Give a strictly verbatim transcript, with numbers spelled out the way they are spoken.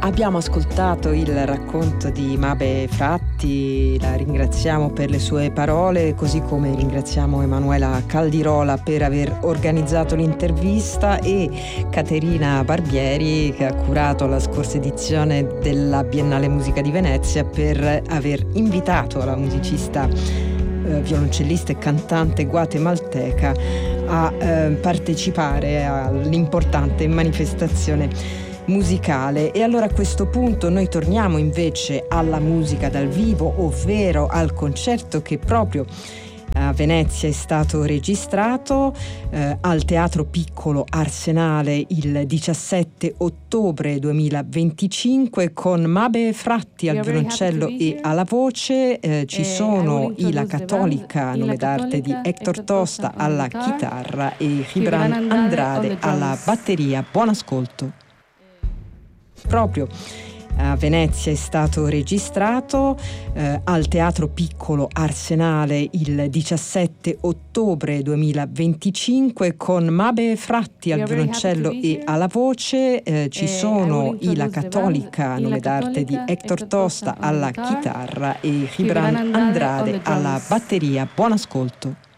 Abbiamo ascoltato il racconto di Mabe Fratti, la ringraziamo per le sue parole, così come ringraziamo Emanuela Caldirola per aver organizzato l'intervista e Caterina Barbieri, che ha curato la scorsa edizione della Biennale Musica di Venezia, per aver invitato la musicista, eh, violoncellista e cantante guatemalteca a eh, partecipare all'importante manifestazione musicale. E allora a questo punto noi torniamo invece alla musica dal vivo, ovvero al concerto che proprio a Venezia è stato registrato eh, al Teatro Piccolo Arsenale il diciassette ottobre duemilaventicinque con Mabe Fratti al violoncello e alla voce. Eh, ci sono Ila Cattolica, nome d'arte di Hector Tosta, alla chitarra e Gibran Andrade alla batteria. Buon ascolto. Proprio a Venezia è stato registrato eh, al Teatro Piccolo Arsenale il diciassette ottobre duemilaventicinque con Mabe Fratti al violoncello e alla voce. Eh, ci sono Ila Cattolica, nome d'arte di Hector Tosta, alla chitarra e Gibran Andrade alla batteria. Buon ascolto.